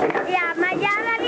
อย่ามาย้าละ